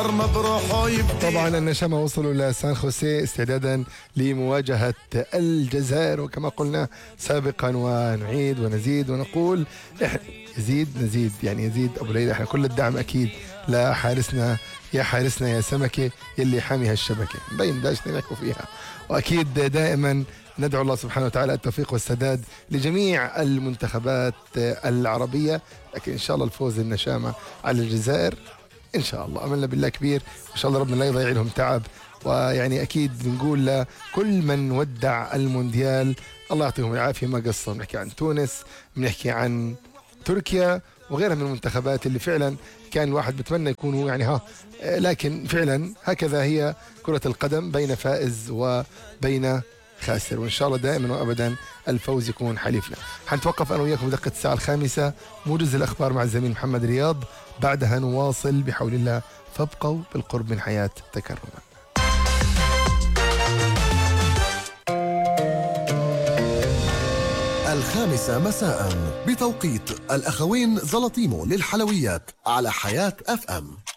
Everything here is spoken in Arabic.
طبعا النشامة وصلوا لسان خوسيه استعدادا لمواجهة الجزائر، وكما قلنا سابقا ونعيد ونزيد ونقول يزيد يعني يزيد أبو ليلى، احنا كل الدعم أكيد لحارسنا، يا حارسنا يا سمكة يلي حامي هالشبكة، مبين داش نحكوا فيها. وأكيد دائما ندعو الله سبحانه وتعالى التوفيق والسداد لجميع المنتخبات العربية، لكن إن شاء الله الفوز النشامة على الجزائر إن شاء الله، أملنا بالله كبير، وإن شاء الله ربنا لا يضيع لهم تعب. ويعني أكيد بنقول لكل من ودع المونديال الله يعطيهم العافية، ما قصروا. بنحكي عن تونس، بنحكي عن تركيا وغيرها من المنتخبات اللي فعلا كان الواحد بتمنى يكونوا يعني لكن فعلا هكذا هي كرة القدم، بين فائز وبين خاسر، وإن شاء الله دائما وأبدا الفوز يكون حليفنا. حنتوقف أنا وياكم دقة الساعة 5، موجز الأخبار مع الزميل محمد رياض، بعدها نواصل بحول الله، فابقوا بالقرب من حياة تكرما. 5 مساء بتوقيت الأخوين زلطيمو للحلويات على حياة FM.